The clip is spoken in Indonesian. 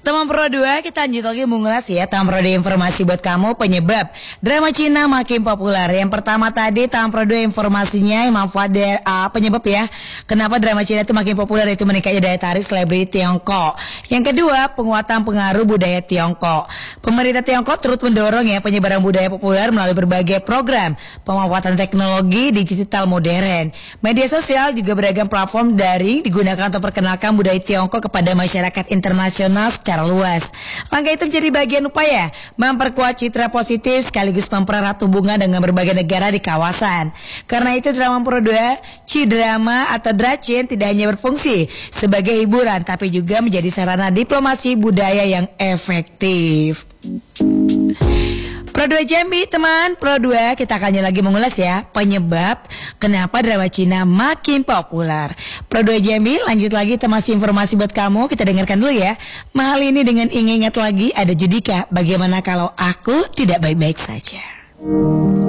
Teman Pro 2, kita lanjut lagi mengulas ya Teman Pro 2 informasi buat kamu penyebab drama Cina makin populer. Yang pertama tadi Teman Pro 2 informasinya yang manfaat penyebab ya kenapa drama Cina itu makin populer, itu meningkatnya daya tarik selebriti Tiongkok. Yang kedua, penguatan pengaruh budaya Tiongkok. Pemerintah Tiongkok turut mendorong ya penyebaran budaya populer melalui berbagai program pemanfaatan teknologi digital modern. Media sosial juga beragam platform daring digunakan untuk perkenalkan budaya Tiongkok kepada masyarakat internasional secara luas. Langkah itu menjadi bagian upaya memperkuat citra positif sekaligus mempererat hubungan dengan berbagai negara di kawasan. Karena itu drama Pro 2, C-drama atau Dracin tidak hanya berfungsi sebagai hiburan tapi juga menjadi sarana diplomasi budaya yang efektif. Pro 2 Jambi teman Pro 2, kita akan lagi mengulas ya penyebab kenapa drama Cina makin populer. Pro 2 Jambi lanjut lagi masih informasi buat kamu, kita dengarkan dulu ya. Mahal ini dengan ingat lagi ada Judika, bagaimana kalau aku tidak baik-baik saja.